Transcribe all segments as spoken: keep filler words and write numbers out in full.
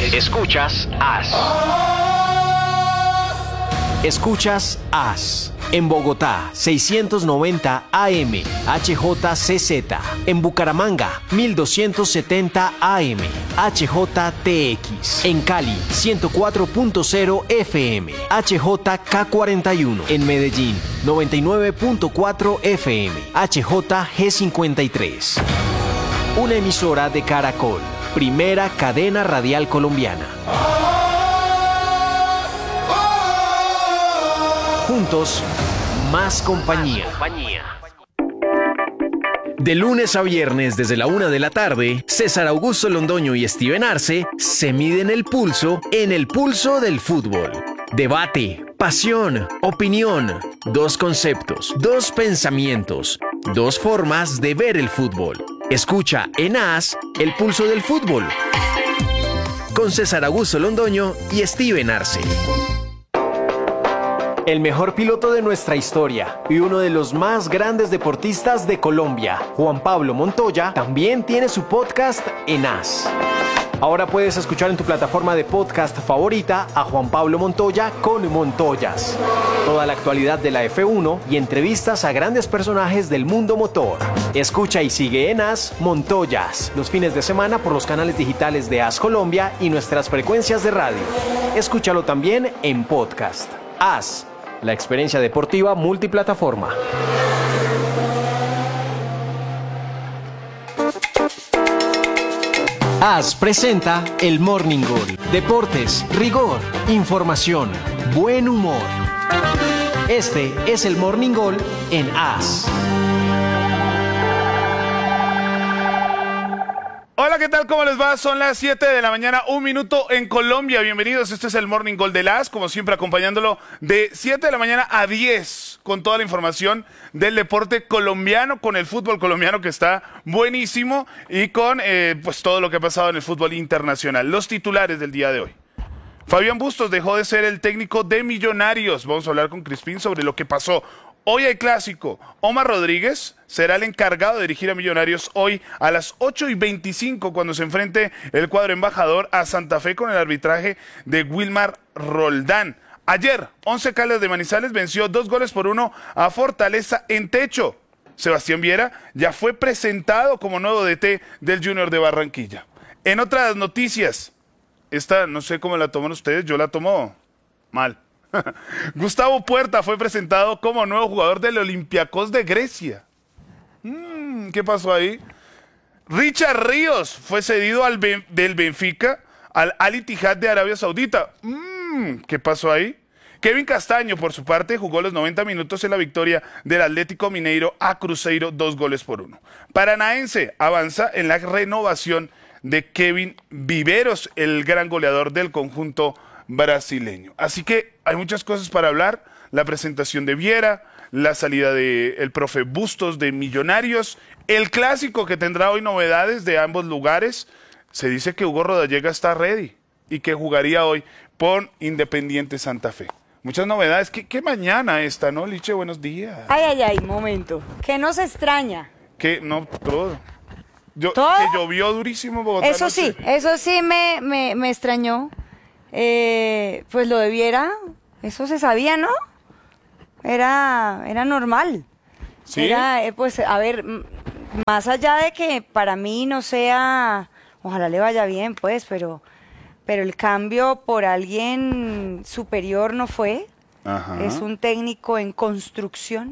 Escuchas As. Escuchas As. En Bogotá, seiscientos noventa A M, H J C Z. En Bucaramanga, mil doscientos setenta A M, H J T X. En Cali, ciento cuatro punto cero F M, H J K cuarenta y uno. En Medellín, noventa y nueve punto cuatro F M, H J G cincuenta y tres. Una emisora de Caracol, primera cadena radial colombiana. Juntos, más compañía. De lunes a viernes desde la una de la tarde, César Augusto Londoño y Steven Arce se miden el pulso en el pulso del fútbol. Debate, pasión, opinión, dos conceptos, dos pensamientos, dos formas de ver el fútbol. Escucha en As el pulso del fútbol con César Augusto Londoño y Steven Arce. El mejor piloto de nuestra historia y uno de los más grandes deportistas de Colombia, Juan Pablo Montoya, también tiene su podcast en As. Ahora puedes escuchar en tu plataforma de podcast favorita a Juan Pablo Montoya con Montoyas. Toda la actualidad de la F uno y entrevistas a grandes personajes del mundo motor. Escucha y sigue en As Montoyas los fines de semana por los canales digitales de As Colombia y nuestras frecuencias de radio. Escúchalo también en podcast. As, la experiencia deportiva multiplataforma. As presenta el Morning Goal. Deportes, rigor, información, buen humor. Este es el Morning Goal en As. Hola, ¿qué tal? ¿Cómo les va? Son las siete de la mañana, un minuto en Colombia. Bienvenidos, este es el Morning Goal de As, como siempre acompañándolo de siete de la mañana a diez con toda la información del deporte colombiano, con el fútbol colombiano que está buenísimo y con eh, pues todo lo que ha pasado en el fútbol internacional. Los titulares del día de hoy. Fabián Bustos dejó de ser el técnico de Millonarios. Vamos a hablar con Crispín sobre lo que pasó. Hoy hay clásico. Omar Rodríguez será el encargado de dirigir a Millonarios hoy a las ocho y veinticinco cuando se enfrente el cuadro embajador a Santa Fe con el arbitraje de Wilmar Roldán. Ayer, Once Caldas de Manizales venció dos goles por uno a Fortaleza en Techo. Sebastián Viera ya fue presentado como nuevo D T del Junior de Barranquilla. En otras noticias, esta no sé cómo la toman ustedes, yo la tomo mal. Gustavo Puerta fue presentado como nuevo jugador del Olympiacos de Grecia. Mm, ¿Qué pasó ahí? Richard Ríos fue cedido al ben, del Benfica al Al Ittihad de Arabia Saudita. Mm, ¿Qué pasó ahí? Kevin Castaño, por su parte, jugó los noventa minutos en la victoria del Atlético Mineiro a Cruzeiro, dos goles por uno. Paranaense avanza en la renovación de Kevin Viveros, el gran goleador del conjunto brasileño. Así que hay muchas cosas para hablar. La presentación de Viera, la salida del profe Bustos de Millonarios, el clásico que tendrá hoy novedades de ambos lugares. Se dice que Hugo Rodallega está ready y que jugaría hoy por Independiente Santa Fe. Muchas novedades. ¿Qué, qué mañana esta, no, Liche? Buenos días. Ay, ay, ay, momento. ¿Qué nos extraña? Que no, todo. Yo, ¿Todo? Que llovió durísimo en Bogotá. Eso no sí, sé. eso sí me, me, me extrañó. Eh, pues lo de Viera, eso se sabía, ¿no? Era, era normal. ¿Sí? Era, eh, pues, a ver, m- más allá de que para mí no sea, ojalá le vaya bien, pues, pero, pero el cambio por alguien superior no fue. Ajá. Es un técnico en construcción.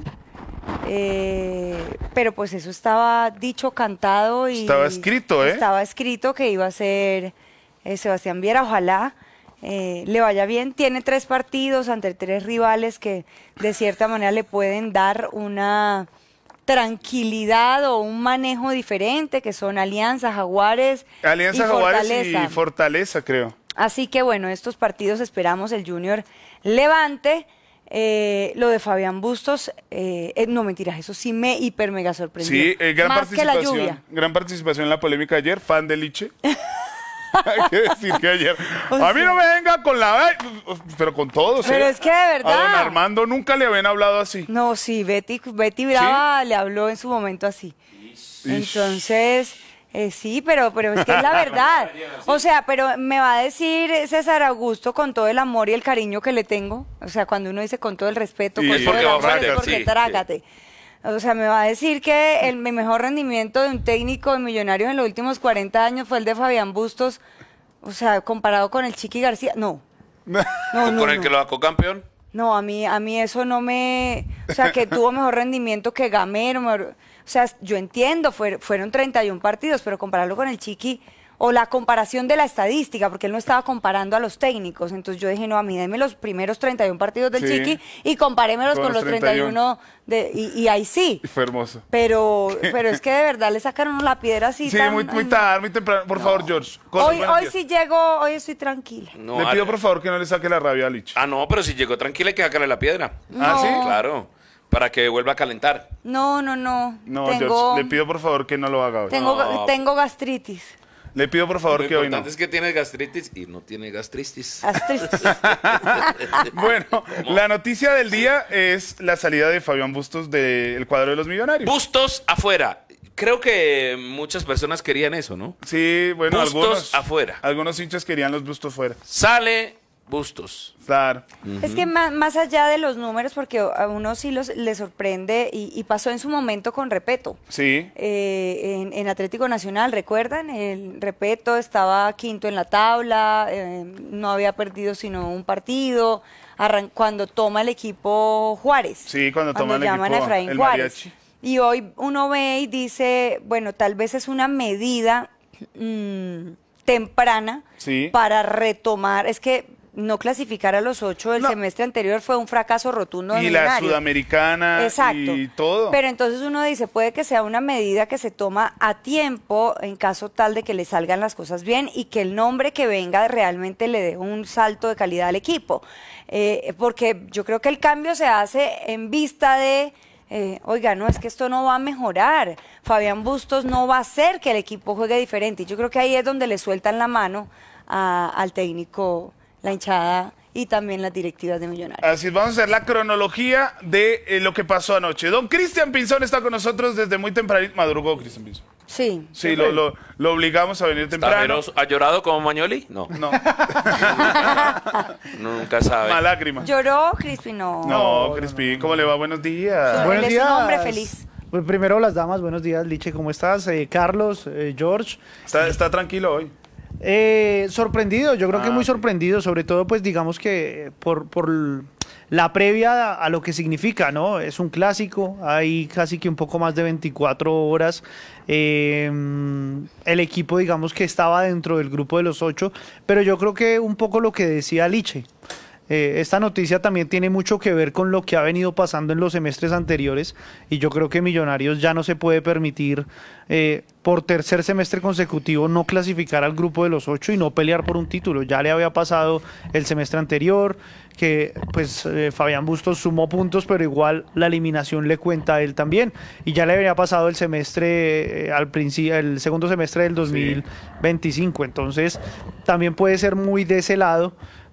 Eh, pero pues eso estaba dicho, cantado y Estaba escrito, ¿eh? Estaba escrito que iba a ser eh, Sebastián Viera, ojalá eh, le vaya bien. Tiene tres partidos ante tres rivales que de cierta manera le pueden dar una tranquilidad o un manejo diferente, que son Alianza, Jaguares Alianza y Jaguares Fortaleza. y Fortaleza, creo. Así que bueno, estos partidos esperamos el Junior levante. Eh, lo de Fabián Bustos, eh, eh, no mentiras, eso sí me hiper mega sorprendió. Sí, eh, gran Más que la lluvia. participación. Gran participación en la polémica ayer, fan de Liche. Hay que decir que ayer. O a mí sea, no me venga con la. Pero con todos. Pero ¿eh? es que de verdad. A don Armando nunca le habían hablado así. No, sí, Betty, Betty Brava le habló en su momento así. Ish. Entonces, Eh, sí, pero, pero es que es la verdad. O sea, pero me va a decir César Augusto con todo el amor y el cariño que le tengo. O sea, cuando uno dice con todo el respeto, Sí, con es todo porque el va a amor, es fracaar, porque sí, trágate. O sea, me va a decir que el mi mejor rendimiento de un técnico de Millonarios en los últimos cuarenta años fue el de Fabián Bustos. O sea, comparado con el Chiqui García. No. No, ¿O no, con el no. que lo sacó campeón? No, a mí, a mí eso no me... O sea, que tuvo mejor rendimiento que Gamero. Mejor- o sea, yo entiendo, fue- fueron treinta y uno partidos, pero compararlo con el Chiqui, o la comparación de la estadística, porque él no estaba comparando a los técnicos. Entonces yo dije, no, a mí deme los primeros treinta y uno partidos del Sí. Chiqui y comparémelos Con con, los los treinta y uno de... Y, y ahí sí. Fue hermoso. Pero, pero es que de verdad le sacaron uno la piedra así Sí, tan- muy, muy ay, tarde, muy temprano. Por favor, George. Cosas, Hoy, buenos hoy días. sí llego, hoy estoy tranquila. No, Le pido, Ale- por favor, que no le saque la rabia a Lich. Ah, no, pero si llegó tranquila hay que sacarle la piedra. ¿Ah, sí? No. Claro, para que vuelva a calentar. No, no, no. No, tengo, George, le pido, por favor, que no lo haga hoy. tengo, No. tengo gastritis. Le pido, por favor, Lo que hoy no. importante es que tienes gastritis y no tiene gastritis. Gastritis. Bueno, la noticia del día es la salida de Fabián Bustos del cuadro de los Millonarios. Bustos afuera. Creo que muchas personas querían eso, ¿no? Sí, bueno, Bustos algunos afuera. Algunos hinchas querían los Bustos fuera. Sale Bustos. Claro. Es que más, más allá de los números, porque a uno sí los, le sorprende, y, y pasó en su momento con Repeto. Sí. Eh, en, en Atlético Nacional, ¿recuerdan? El Repeto estaba quinto en la tabla, eh, no había perdido sino un partido, arran- cuando toma el equipo Juárez. Sí, cuando toma el llaman equipo, a Efraín el Juárez. mariachi. Y hoy uno ve y dice, bueno, tal vez es una medida mm, temprana Sí. para retomar, es que no clasificar a los ocho del No. semestre anterior fue un fracaso rotundo de Y la Millonarios. sudamericana Exacto. y todo. Pero entonces uno dice, puede que sea una medida que se toma a tiempo en caso tal de que le salgan las cosas bien y que el nombre que venga realmente le dé un salto de calidad al equipo. Eh, porque yo creo que el cambio se hace en vista de, eh, oiga, no, es que esto no va a mejorar. Fabián Bustos no va a hacer que el equipo juegue diferente. Y yo creo que ahí es donde le sueltan la mano a- al técnico, la hinchada y también las directivas de Millonarios. Así es, vamos a hacer la cronología de eh, lo que pasó anoche. Don Cristian Pinzón está con nosotros desde muy temprano. Madrugó Cristian Pinzón. Sí. Sí, lo, lo, lo obligamos a venir ¿Está temprano. feroz? ¿Ha llorado como Mañoli? No, No, nunca sabe. más lágrima. ¿Lloró, Crispy? No. No, Crispín, ¿cómo le va? Buenos días. Él Buenos es días. un hombre feliz. Pues primero las damas, buenos días, Liche, ¿cómo estás? Eh, Carlos, eh, George. Está, está tranquilo hoy. Eh, sorprendido, yo creo Ah, que muy sí. sorprendido, sobre todo pues digamos que por, por l- la previa a, a lo que significa, ¿no? Es un clásico, hay casi que un poco más de veinticuatro horas. Eh, el equipo digamos que estaba dentro del grupo de los ocho, pero yo creo que un poco lo que decía Liche. Eh, esta noticia también tiene mucho que ver con lo que ha venido pasando en los semestres anteriores y yo creo que Millonarios ya no se puede permitir eh, por tercer semestre consecutivo no clasificar al grupo de los ocho y no pelear por un título. Ya le había pasado el semestre anterior que pues eh, Fabián Bustos sumó puntos pero igual la eliminación le cuenta a él también y ya le había pasado el semestre eh, al principio, el segundo semestre del dos mil veinticinco, entonces también puede ser muy de ese lado.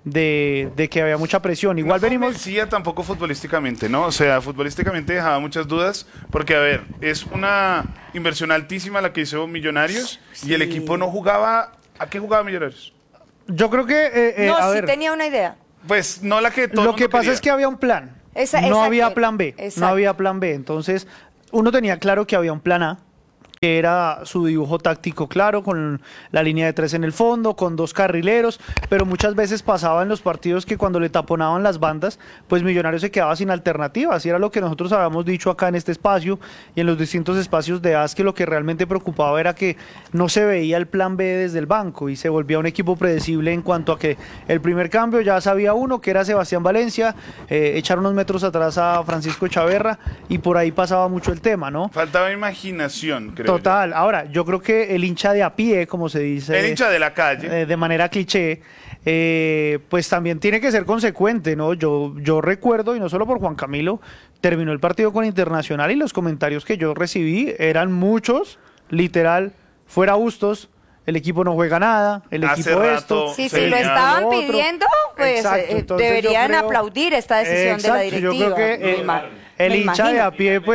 De, de que había mucha presión. Igual no venimos. convencía tampoco futbolísticamente, ¿no? O sea, futbolísticamente dejaba muchas dudas, porque, a ver, es una inversión altísima la que hizo Millonarios y el equipo no jugaba. ¿A qué jugaba Millonarios? Yo creo que. eh, eh, No, a sí ver, tenía una idea. Pues no la que todo el lo mundo que pasa quería. es que había un plan. Esa- no exacto. había plan B. Exacto. No había plan B. Entonces, uno tenía claro que había un plan A, que era su dibujo táctico claro, con la línea de tres en el fondo, con dos carrileros, pero muchas veces pasaba en los partidos que cuando le taponaban las bandas, pues Millonarios se quedaba sin alternativas, y era lo que nosotros habíamos dicho acá en este espacio y en los distintos espacios de A S, que lo que realmente preocupaba era que no se veía el plan B desde el banco y se volvía un equipo predecible en cuanto a que el primer cambio ya sabía uno, que era Sebastián Valencia, eh, echar unos metros atrás a Francisco Chaverra, y por ahí pasaba mucho el tema, ¿no? Faltaba imaginación, creo. Total, ahora yo creo que el hincha de a pie, como se dice, El hincha de la calle. eh, de manera cliché, eh, pues también tiene que ser consecuente, ¿no? Yo, yo recuerdo, y no solo por Juan Camilo, terminó el partido con Internacional y los comentarios que yo recibí eran muchos, literal, fuera Bustos, el equipo no juega nada, el Hace equipo rato esto. Sí, se si lo veía estaban lo otro. pidiendo, pues Exacto, eh, entonces yo deberían creo- aplaudir esta decisión de la Exacto, directiva. yo creo que Me el, ima- el me hincha de imagino. a pie, pues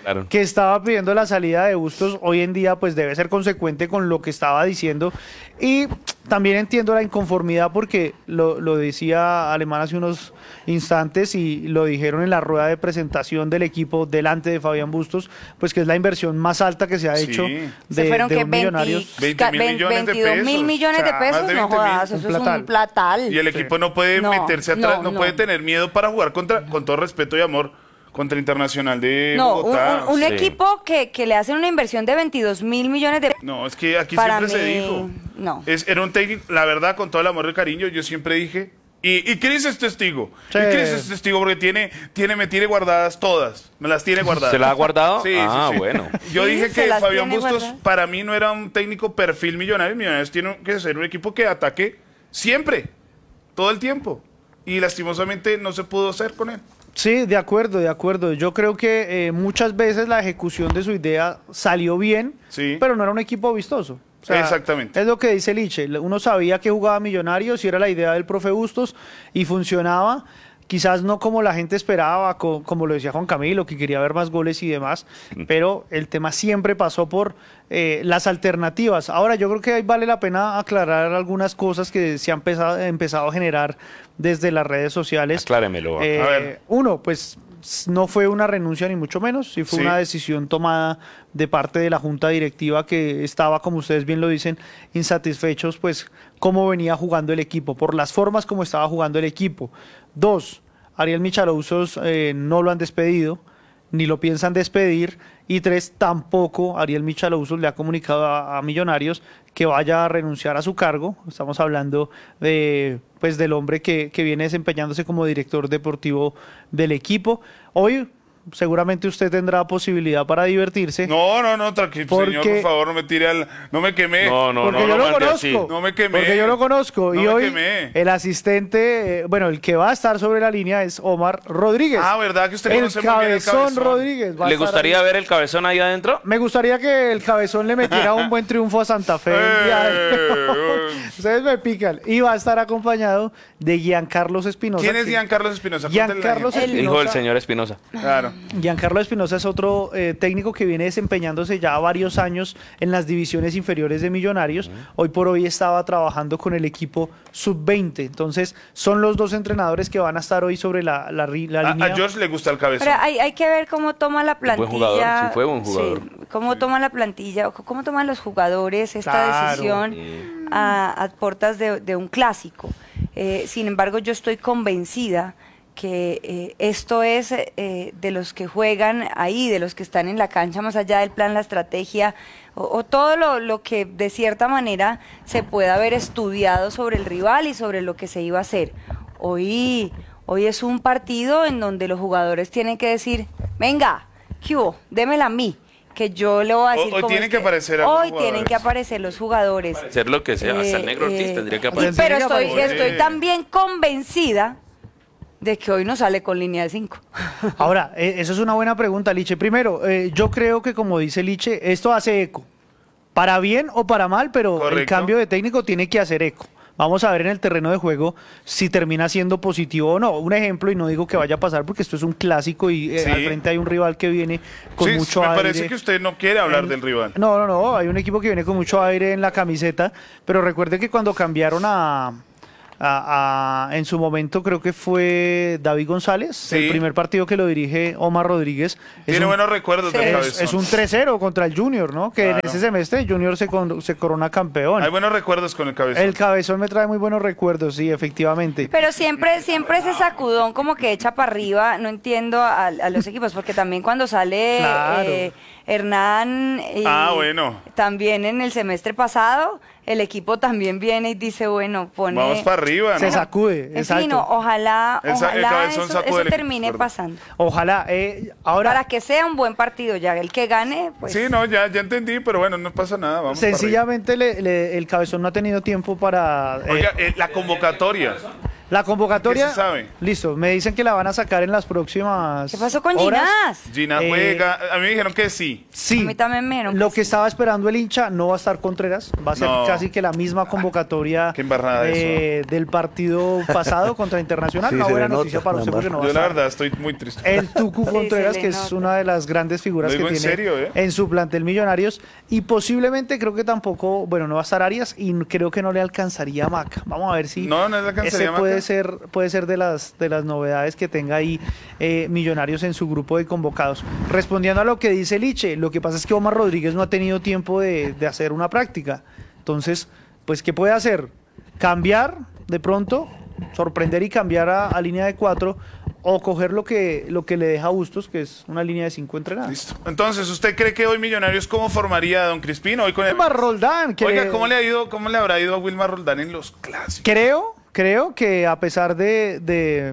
Claro. que estaba pidiendo la salida de Bustos, hoy en día pues debe ser consecuente con lo que estaba diciendo. Y también entiendo la inconformidad porque lo, lo decía Alemán hace unos instantes y lo dijeron en la rueda de presentación del equipo delante de Fabián Bustos, pues que es la inversión más alta que se ha Sí. hecho Se de, Se fueron de que un veinte, Millonarios. veinte mil veinte millones de veintidós mil pesos. millones O sea, de pesos, más de no veinte mil. jodas, Un eso es platal. un platal. Y el equipo no puede No, meterse atrás, no, no, puede no. tener miedo para jugar contra, con todo respeto y amor, contra Internacional de No, un, Bogotá. un- un Sí. equipo que, que le hacen una inversión de veintidós mil millones de pesos. No, es que aquí Para siempre se mí, dijo. no. Es, era un técnico, la verdad, con todo el amor y el cariño, yo siempre dije. Y, y Cris es testigo. Sí. Y Cris es testigo porque tiene, tiene, me tiene guardadas todas. Me las tiene guardadas. ¿Se la ha guardado? Sí, sí, Ah, sí. bueno. Yo Sí, dije se que las Fabián tiene Bustos guardadas. para mí no era un técnico perfil millonario. Millonarios tiene que ser un equipo que ataque siempre, todo el tiempo. Y lastimosamente no se pudo hacer con él. Sí, de acuerdo, de acuerdo. Yo creo que eh, muchas veces la ejecución de su idea salió bien, Sí. pero no era un equipo vistoso. O Exactamente. Es lo que dice Liche. Uno sabía que jugaba Millonarios y era la idea del profe Bustos y funcionaba. Quizás no como la gente esperaba, co- como lo decía Juan Camilo, que quería ver más goles y demás, pero el tema siempre pasó por eh, las alternativas. Ahora, yo creo que ahí vale la pena aclarar algunas cosas que se han empezado, empezado a generar desde las redes sociales. Acláremelo. Eh, A ver. Uno, pues s- no fue una renuncia ni mucho menos, sí fue Sí. una decisión tomada de parte de la junta directiva que estaba, como ustedes bien lo dicen, insatisfechos, pues cómo venía jugando el equipo, por las formas como estaba jugando el equipo. Dos, Ariel Michalousos eh, no lo han despedido, ni lo piensan despedir. Y tres, tampoco Ariel Michalousos le ha comunicado a, a Millonarios que vaya a renunciar a su cargo. Estamos hablando de, pues, del hombre que, que viene desempeñándose como director deportivo del equipo. Hoy seguramente usted tendrá posibilidad para divertirse. No, no, no, tranquilo, Porque- señor, por favor, no me tire al... No me quemé. No, no, porque no, yo no lo mande conozco. así. No me quemé. Porque yo lo conozco. No y me hoy quemé. el asistente, eh, bueno, el que va a estar sobre la línea es Omar Rodríguez. Ah, ¿verdad que usted el conoce muy bien el cabezón, cabezón? Rodríguez. va a ¿Le estar gustaría ahí. ver el cabezón ahí adentro? Me gustaría que el cabezón le metiera un buen triunfo a Santa Fe. el día de- Eh, Ustedes me pican. Y va a estar acompañado de Giancarlos Espinosa. ¿Quién es que- Giancarlos Espinosa? Giancarlos Cuéntale a la gente. Hijo del señor Espinosa. Claro. Giancarlo Espinosa es otro eh, técnico que viene desempeñándose ya varios años en las divisiones inferiores de Millonarios. Hoy por hoy estaba trabajando con el equipo sub veinte. Entonces, son los dos entrenadores que van a estar hoy sobre la, la, ri- la A, línea. a George le gusta el cabezón. Pero hay, hay que ver cómo toma la buen plantilla. jugador, sí, fue buen jugador. Sí, cómo toma la plantilla, o cómo toman los jugadores esta Claro. decisión a, a puertas de, de un clásico. Eh, sin embargo, yo estoy convencida que eh, esto es eh, de los que juegan ahí, de los que están en la cancha, más allá del plan, la estrategia, o, o todo lo, lo que de cierta manera se puede haber estudiado sobre el rival y sobre lo que se iba a hacer. Hoy, hoy es un partido en donde los jugadores tienen que decir, venga, ¿qué hubo? Démela a mí, que yo le voy a Hoy- decir hoy cómo tienen es que aparecer algunos Hoy tienen jugadores. que aparecer los jugadores. Ser lo que sea, hasta el Eh, negro Ortiz eh, tendría que y- aparecer. Pero Tendría que estoy, aparecer. estoy también convencida de que hoy no sale con línea de cinco. Ahora, eh, eso es una buena pregunta, Liche. Primero, eh, yo creo que como dice Liche, esto hace eco. Para bien o para mal, pero el Correcto. cambio de técnico tiene que hacer eco. Vamos a ver en el terreno de juego si termina siendo positivo o no. Un ejemplo, y no digo que vaya a pasar porque esto es un clásico y eh, Sí. al frente hay un rival que viene con Sí, mucho me aire. parece que usted no quiere hablar En- del rival. No, no, no, hay un equipo que viene con mucho aire en la camiseta, pero recuerde que cuando cambiaron a, a- a- en su momento creo que fue David González, Sí. el primer partido que lo dirige Omar Rodríguez. es Tiene un- buenos recuerdos Sí. del es, cabezón. es un tres cero contra el Junior, ¿no? Que Claro. en ese semestre Junior se, con- se corona campeón. Hay buenos recuerdos con el cabezón. El cabezón me trae muy buenos recuerdos, sí, efectivamente. Pero siempre, siempre ese sacudón como que echa para arriba, no entiendo a, a los equipos, porque también cuando sale Claro. eh, Hernán y Ah, bueno. también en el semestre pasado, el equipo también viene y dice, bueno, pone... Vamos para arriba, ¿no? Se sacude, En exacto. fin, o- ojalá, El sa- el ojalá cabezón eso, sacude eso el equipo, termine perdón. pasando. Ojalá. eh, ahora, Para que sea un buen partido ya, el que gane, pues... Sí, no, ya, ya entendí, pero bueno, no pasa nada. Vamos para arriba. sencillamente le- le- el cabezón no ha tenido tiempo para... eh, Oiga, eh, la convocatoria. La convocatoria, ¿Qué se sabe? listo, me dicen que la van a sacar en las próximas ¿Qué pasó con horas. Ginás? Gina Eh, juega. A mí me dijeron que sí. Sí, A mí también me dijeron lo que que sí. estaba esperando el hincha no va a estar Contreras, va a ser No. casi que la misma convocatoria Qué embarrada eh, del partido pasado contra Internacional. Sí, Una se buena le noticia nota, para la usted porque no va a Yo la estar. verdad estoy muy triste. El Tucu Sí, Contreras, se le que es nota. una de las grandes figuras Lo que digo en tiene serio, ¿eh? en su plantel Millonarios. Y posiblemente creo que tampoco, bueno, no va a estar Arias y creo que no le alcanzaría a Maca. Vamos a ver si No, no le alcanzaría ese a puede Maca. ser, puede ser de las, de las novedades que tenga ahí eh, Millonarios en su grupo de convocados. Respondiendo a lo que dice Liche, lo que pasa es que Omar Rodríguez no ha tenido tiempo de, de hacer una práctica. Entonces, pues, ¿qué puede hacer? Cambiar de pronto, sorprender y cambiar a, a línea de cuatro, o coger lo que, lo que le deja a Bustos, que es una línea de cinco entrenadas. Listo. Entonces, ¿usted cree que hoy Millonarios cómo formaría a Don Crispín? Hoy con el... Wilmar Roldán, que Oiga, le- ¿cómo le ha ido, cómo le habrá ido a Wilmar Roldán en los clásicos? creo, creo que a pesar de, de,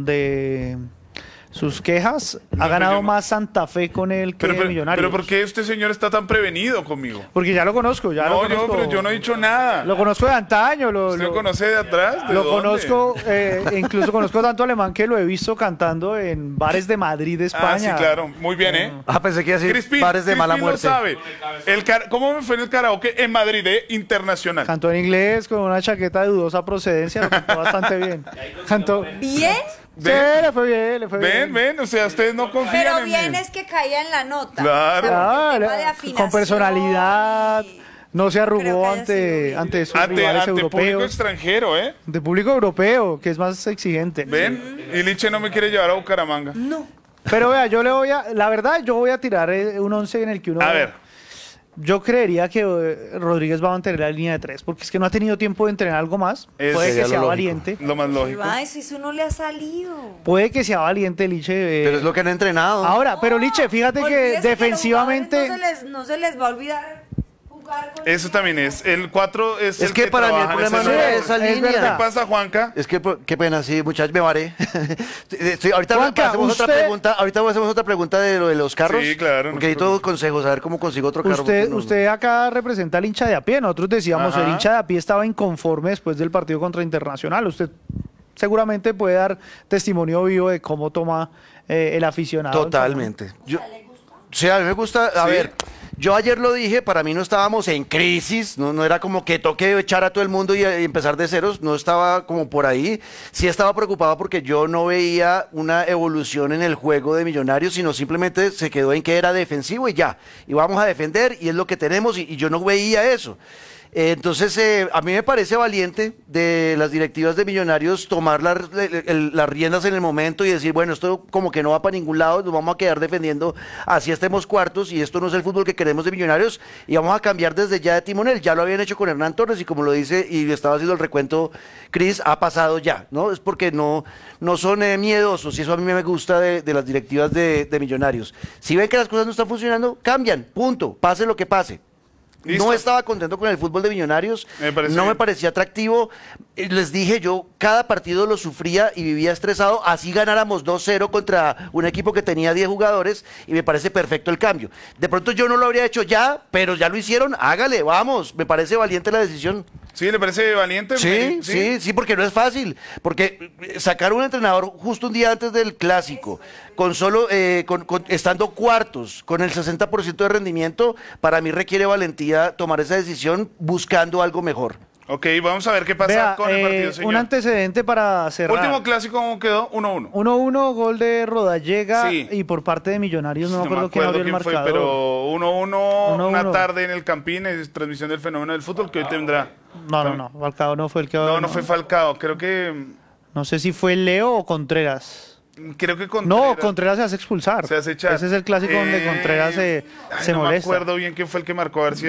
de sus quejas, No, ha ganado pero yo no- más Santa Fe con él que Pero, pero, Millonarios. pero ¿por qué este señor está tan prevenido conmigo? Porque ya lo conozco, ya lo No, yo, conozco. pero yo no he dicho nada. Lo conozco de antaño, lo, ¿Usted lo- lo conoce de atrás? ¿De lo dónde? conozco, eh, e incluso conozco tanto alemán que lo he visto cantando en bares de Madrid, Ah, España. sí, claro. Muy bien, ¿eh? Ah, pensé que iba a decir Crispín, bares de mala Crispín lo muerte. sabe. El car- ¿Cómo me fue en el karaoke en Madrid, eh? Internacional. Cantó en inglés con una chaqueta de dudosa procedencia, lo cantó bastante bien. Cantó. ¿Bien? Sí, Ven. le fue bien, le fue Ven, bien. ven, o sea, ustedes no confían Pero en bien mí. es que caía en la nota. Claro. O sea, porque el Claro, tema de con afinación personalidad, y- no se creo arrugó que haya sido ante, bien. ante sus Ante, rivales ante público europeos, extranjero, ¿eh? de público europeo, que es más exigente. Ven, y Liche no me quiere llevar a Bucaramanga. No. Pero vea, yo le voy a, la verdad, yo voy a tirar eh, un once en el que uno... A ver, Yo creería que eh, Rodríguez va a mantener la línea de tres, porque es que no ha tenido tiempo de entrenar algo más. Es- Puede sería que lo sea lógico. valiente. lo más lógico. Ay, si eso no le ha salido. Puede que sea valiente, Liche. eh. Pero es lo que han entrenado. Ahora, pero Liche, fíjate que Olvídese los defensivamente... jugadores No se, les, no se les va a olvidar jugar con Eso también es. El cuatro es Es el que para mí el trabaja en problema ese no era lugar. esa es línea. ¿Qué verdad. pasa, Juanca? Es que, por- qué pena, sí, muchachos, me varé. Estoy- ahorita Juanca, hacemos otra usted- pregunta, ahorita hacemos otra pregunta de lo de los carros. Sí, claro, no Porque se necesito consejos, a ver cómo consigo otro carro. Usted, porque no- usted acá representa al hincha de a pie. Nosotros decíamos, Ajá. el hincha de a pie estaba inconforme después del partido contra Internacional. Usted seguramente puede dar testimonio vivo de cómo toma eh, el aficionado. Totalmente. Yo, sí, a mí me gusta, a Sí. ver, yo ayer lo dije, para mí no estábamos en crisis, no, no era como que toque echar a todo el mundo y, y empezar de ceros, no estaba como por ahí. Sí estaba preocupado porque yo no veía una evolución en el juego de Millonarios, sino simplemente se quedó en que era defensivo y ya, y vamos a defender y es lo que tenemos y, y yo no veía eso. Eh, Entonces, eh, a mí me parece valiente de las directivas de Millonarios tomar la- el- el- las riendas en el momento y decir, bueno, esto como que no va para ningún lado, nos vamos a quedar defendiendo así estemos cuartos y esto no es el fútbol que queremos de Millonarios y vamos a cambiar desde ya de timonel. Ya lo habían hecho con Hernán Torres y como lo dice y estaba haciendo el recuento Cris, ha pasado ya, ¿no? Es porque no, no son eh, miedosos y eso a mí me gusta de, de las directivas de, de Millonarios. Si ven que las cosas no están funcionando, cambian, punto, pase lo que pase. Listo. No estaba contento con el fútbol de Millonarios, Me parece no me bien. parecía atractivo. Eh, Les dije, yo cada partido lo sufría y vivía estresado, así ganáramos dos cero contra un equipo que tenía diez jugadores y me parece perfecto el cambio. De pronto yo no lo habría hecho ya, pero ya lo hicieron, hágale, vamos, me parece valiente la decisión. ¿Sí? ¿Le parece valiente? Sí, sí, sí, porque no es fácil. Porque eh, sacar un entrenador justo un día antes del clásico, con solo, eh, con, con- estando cuartos, con el sesenta por ciento de rendimiento, para mí requiere valentía tomar esa decisión buscando algo mejor. Ok, vamos a ver qué pasa Vea, con el eh, partido, señor. un antecedente para cerrar. Último clásico, ¿cómo quedó? uno uno. uno uno, gol de Rodallega Sí. y por parte de Millonarios, no, No me acuerdo quién abrió el quién fue, marcador. pero uno uno, uno una uno. tarde en el Campín, es transmisión del fenómeno del fútbol que hoy tendrá. No, no, no, Falcao no fue el que... No, no fue Falcao, creo que No sé si fue Leo o Contreras. creo que Contreras. No, Contreras se hace expulsar. Se hace echar. Ese es el clásico donde Eh, Contreras se, ay, se no molesta. me acuerdo bien quién fue el que marcó, a ver si